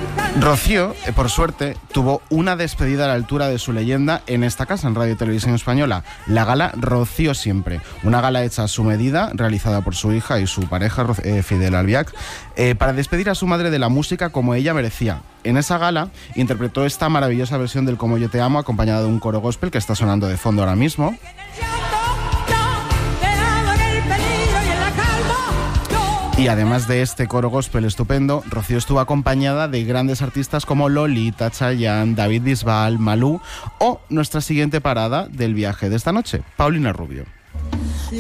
Rocío, por suerte, tuvo una despedida a la altura de su leyenda en esta casa, en Radio Televisión Española, la gala Rocío Siempre, una gala hecha a su medida, realizada por su hija y su pareja, Fidel Albiac, para despedir a su madre de la música como ella merecía. En esa gala interpretó esta maravillosa versión del Como yo te amo, acompañada de un coro gospel que está sonando de fondo ahora mismo. Y además de este coro gospel estupendo, Rocío estuvo acompañada de grandes artistas como Lolita, Chayanne, David Bisbal, Malú o nuestra siguiente parada del viaje de esta noche, Paulina Rubio.